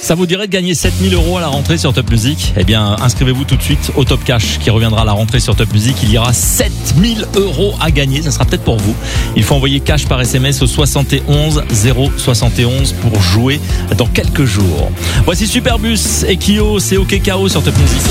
Ça vous dirait de gagner 7000 € à la rentrée sur Top Music? Eh bien, inscrivez-vous tout de suite au Top Cash qui reviendra à la rentrée sur Top Music. Il y aura 7000 € à gagner. Ça sera peut-être pour vous. Il faut envoyer cash par SMS au 71 071 pour jouer dans quelques jours. Voici Superbus et Kyo, c'est OK KO sur Top Music.